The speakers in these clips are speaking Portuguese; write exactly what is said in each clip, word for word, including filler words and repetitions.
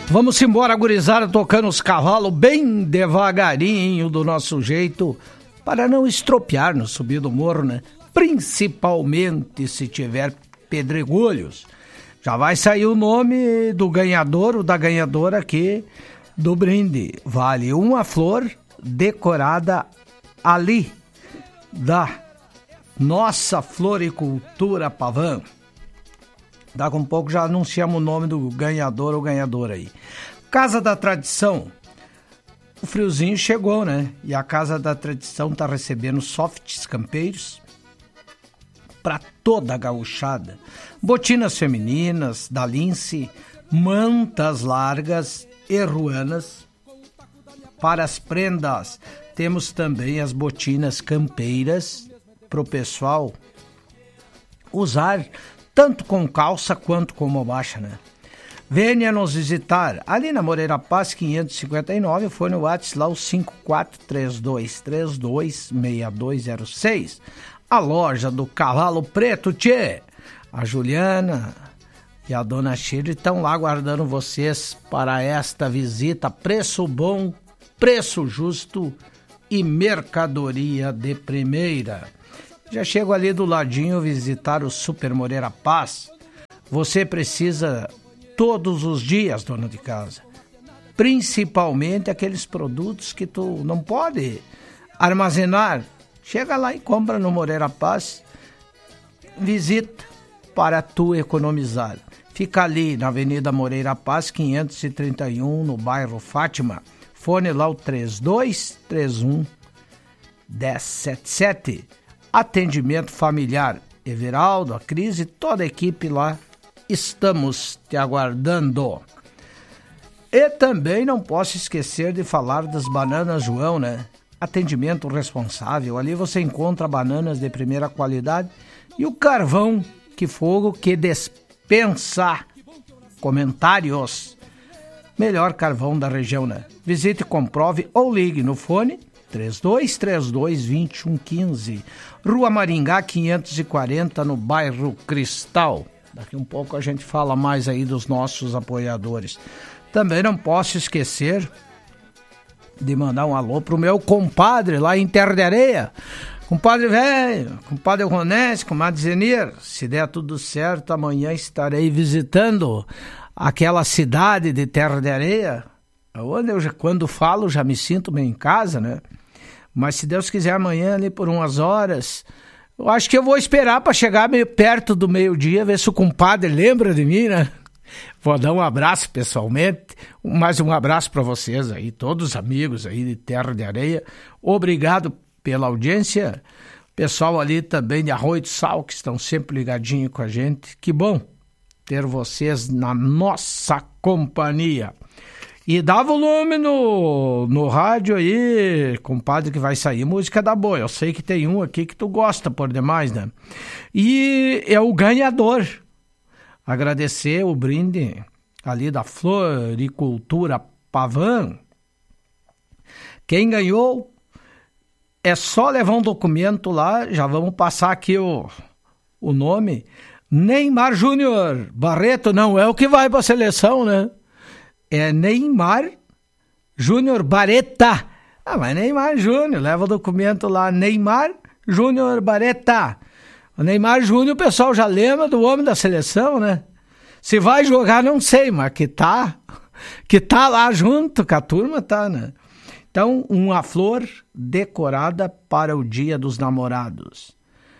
Vamos embora, gurizada, tocando os cavalos bem devagarinho, do nosso jeito, para não estropiar no subir do morro, né? Principalmente se tiver pedregulhos. Já vai sair o nome do ganhador ou da ganhadora aqui do brinde. Vale uma flor decorada ali da nossa Floricultura Pavã. Daqui a um pouco já anunciamos o nome do ganhador ou ganhadora aí. Casa da Tradição. O friozinho chegou, né? E a Casa da Tradição tá recebendo softs campeiros para toda a gauchada. Botinas femininas, da lince, mantas largas e ruanas. Para as prendas, temos também as botinas campeiras pro pessoal usar tanto com calça quanto com bombacha, né? Venha nos visitar ali na Moreira Paz quinhentos e cinquenta e nove, foi no WhatsApp lá o cinco quatro três dois três dois seis dois zero seis. A loja do Cavalo Preto, tchê. A Juliana e a Dona Shirley estão lá aguardando vocês para esta visita. Preço bom, preço justo e mercadoria de primeira. Já chego ali do ladinho visitar o Super Moreira Paz. Você precisa todos os dias, dona de casa. Principalmente aqueles produtos que tu não pode armazenar. Chega lá e compra no Moreira Paz. Visita para tu economizar. Fica ali na Avenida Moreira Paz, quinhentos e trinta e um, no bairro Fátima. Fone lá o três dois três um, um zero sete sete. Atendimento familiar. Everaldo, a Cris e toda a equipe lá, estamos te aguardando. E também não posso esquecer de falar das bananas João, né? Atendimento responsável. Ali você encontra bananas de primeira qualidade e o carvão que fogo que dispensa comentários. Melhor carvão da região, né? Visite, comprove ou ligue no fone três dois três dois, dois um um cinco. Rua Maringá quinhentos e quarenta, no bairro Cristal. Daqui um pouco a gente fala mais aí dos nossos apoiadores. Também não posso esquecer de mandar um alô pro meu compadre lá em Terra de Areia. Compadre velho, compadre Ronés, comadre Zenir. Se der tudo certo, amanhã estarei visitando aquela cidade de Terra de Areia, onde eu já, quando falo, já me sinto bem em casa, né? Mas se Deus quiser, amanhã ali por umas horas, eu acho que eu vou esperar para chegar meio perto do meio-dia, ver se o compadre lembra de mim, né? Vou dar um abraço pessoalmente, mais um abraço para vocês aí, todos os amigos aí de Terra de Areia. Obrigado pela audiência. Pessoal ali também de Arroio do Sal, que estão sempre ligadinhos com a gente. Que bom ter vocês na nossa companhia. E dá volume no, no rádio aí, compadre, que vai sair música da boa. Eu sei que tem um aqui que tu gosta por demais, né? E é o ganhador. Agradecer o brinde ali da Floricultura Pavã. Quem ganhou é só levar um documento lá, já vamos passar aqui o, o nome. Neymar Júnior Barreto, não é o que vai para a seleção, né? É Neymar Júnior Bareta. Ah, mas Neymar Júnior, leva o documento lá, Neymar Júnior Bareta. O Neymar Júnior, o pessoal já lembra do homem da seleção, né? Se vai jogar, não sei, mas que tá, que tá lá junto com a turma, tá, né? Então, uma flor decorada para o Dia dos Namorados.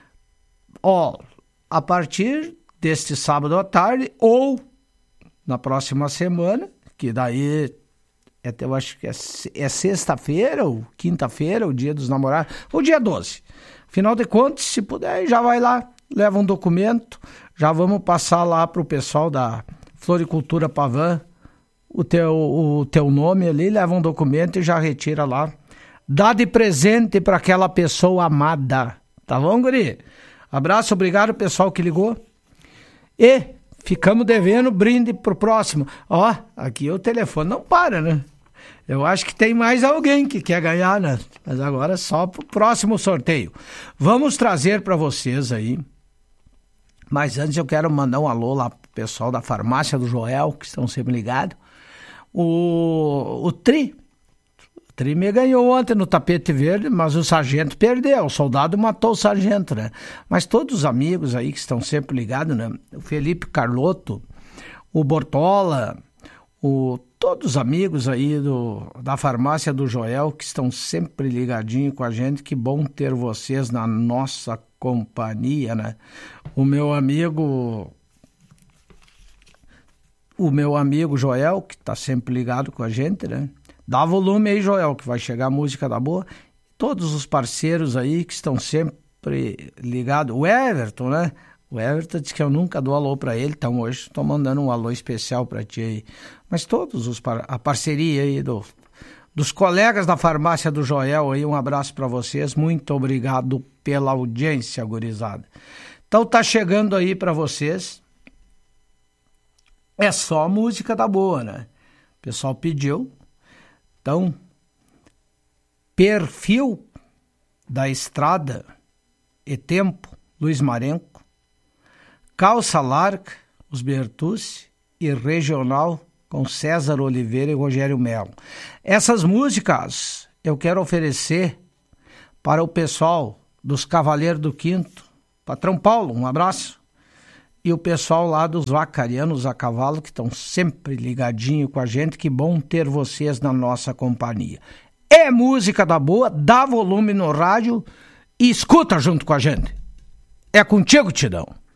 Ó, a partir deste sábado à tarde ou na próxima semana, que daí é, eu acho que é, é sexta-feira ou quinta-feira, o Dia dos Namorados, ou dia doze. Afinal de contas, se puder, já vai lá, leva um documento, já vamos passar lá para o pessoal da Floricultura Pavã o teu, o teu nome ali, leva um documento e já retira lá. Dá de presente para aquela pessoa amada. Tá bom, guri? Abraço, obrigado pessoal que ligou. E ficamos devendo brinde pro próximo. Ó, aqui o telefone não para, né? Eu acho que tem mais alguém que quer ganhar, né? Mas agora é só pro próximo sorteio. Vamos trazer para vocês aí. Mas antes eu quero mandar um alô lá pro pessoal da Farmácia do Joel, que estão sempre ligados. O, o Tri. O Tri me ganhou ontem no tapete verde, mas o sargento perdeu. O soldado matou o sargento, né? Mas todos os amigos aí que estão sempre ligados, né? O Felipe Carlotto, o Bortola, o, todos os amigos aí do, da farmácia do Joel que estão sempre ligadinhos com a gente. Que bom ter vocês na nossa companhia, né? O meu amigo... O meu amigo Joel, que está sempre ligado com a gente, né? Dá volume aí, Joel, que vai chegar a música da boa. Todos os parceiros aí que estão sempre ligados. O Everton, né? O Everton disse que eu nunca dou alô para ele, então hoje estou mandando um alô especial para ti aí. Mas todos os par... a parceria aí do... dos colegas da farmácia do Joel aí, um abraço para vocês. Muito obrigado pela audiência, gurizada. Então tá chegando aí para vocês. É só música da boa, né? O pessoal pediu. Então, Perfil da Estrada e Tempo, Luiz Marenco. Calça Larga, os Bertucci. E Regional, com César Oliveira e Rogério Melo. Essas músicas eu quero oferecer para o pessoal dos Cavaleiros do Quinto. Patrão Paulo, um abraço. E o pessoal lá dos Vacarianos a Cavalo, que estão sempre ligadinho com a gente. Que bom ter vocês na nossa companhia. É música da boa, dá volume no rádio e escuta junto com a gente. É contigo, Tidão.